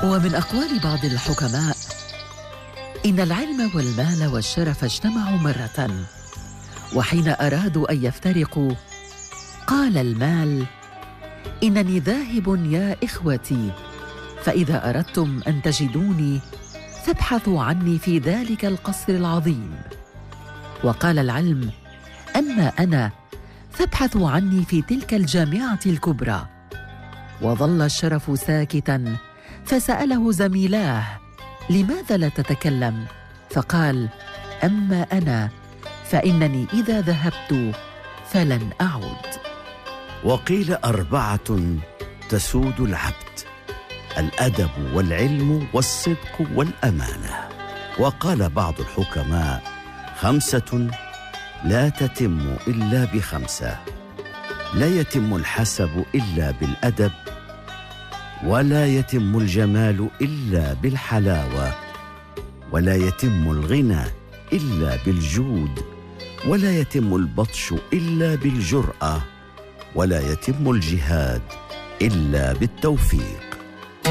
ومن أقوال بعض الحكماء: إن العلم والمال والشرف اجتمعوا مرة، وحين أرادوا أن يفترقوا قال المال: إنني ذاهب يا إخوتي، فإذا أردتم أن تجدوني فابحثوا عني في ذلك القصر العظيم. وقال العلم: أما أنا فابحثوا عني في تلك الجامعة الكبرى. وظل الشرف ساكتاً، فسأله زميلاه: لماذا لا تتكلم؟ فقال: أما أنا فإنني إذا ذهبت فلن أعود. وقيل 4 تسود العبد: الأدب والعلم والصدق والأمانة. وقال بعض الحكماء: 5 لا تتم إلا ب5: لا يتم الحسب إلا بالأدب، ولا يتم الجمال إلا بالحلاوة، ولا يتم الغنى إلا بالجود، ولا يتم البطش إلا بالجرأة، ولا يتم الجهاد إلا بالتوفيق.